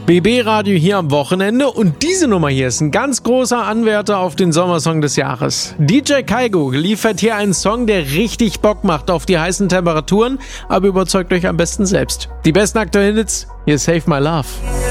BB Radio hier am Wochenende und diese Nummer hier ist ein ganz großer Anwärter auf den Sommersong des Jahres. DJ Kaigo liefert hier einen Song, der richtig Bock macht auf die heißen Temperaturen, aber überzeugt euch am besten selbst. Die besten aktuellen Hits, hier ist Save My Love.